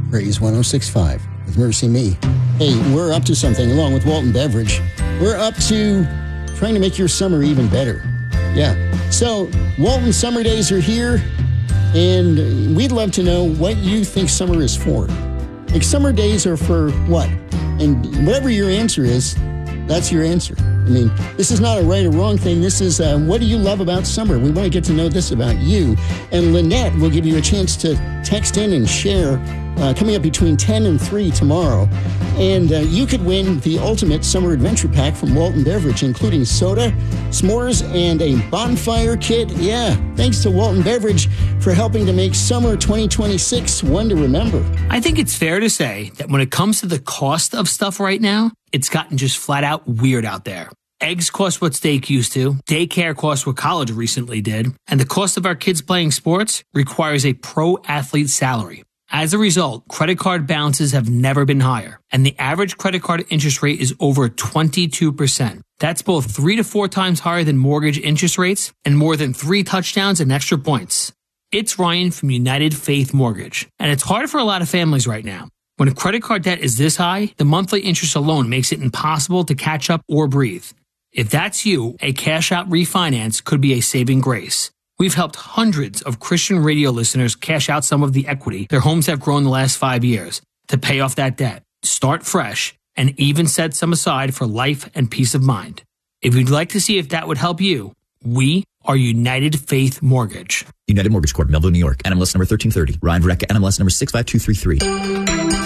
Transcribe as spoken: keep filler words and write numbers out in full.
Praise one oh six point five with Mercy Me. Hey, we're up to something along with Walton Beverage. We're up to trying to make your summer even better. Yeah. So, Walton Summer Days are here, and we'd love to know what you think summer is for. Like, summer days are for what? And whatever your answer is, that's your answer. I mean, this is not a right or wrong thing. This is, uh, what do you love about summer? We want to get to know this about you. And Lynette will give you a chance to text in and share uh, coming up between ten and three tomorrow. And uh, you could win the ultimate summer adventure pack from Walton Beverage, including soda, s'mores, and a bonfire kit. Yeah, thanks to Walton Beverage for helping to make summer twenty twenty-six one to remember. I think it's fair to say that when it comes to the cost of stuff right now, it's gotten just flat out weird out there. Eggs cost what steak used to, daycare costs what college recently did, and the cost of our kids playing sports requires a pro athlete salary. As a result, credit card balances have never been higher, and the average credit card interest rate is over twenty-two percent. That's both three to four times higher than mortgage interest rates and more than three touchdowns and extra points. It's Ryan from United Faith Mortgage, and it's hard for a lot of families right now. When a credit card debt is this high, the monthly interest alone makes it impossible to catch up or breathe. If that's you, a cash-out refinance could be a saving grace. We've helped hundreds of Christian radio listeners cash out some of the equity their homes have grown the last five years to pay off that debt, start fresh, and even set some aside for life and peace of mind. If you'd like to see if that would help you, we are United Faith Mortgage. United Mortgage Corp, Melville, New York. N M L S number thirteen thirty. Ryan Verrecka, N M L S number six five two three three.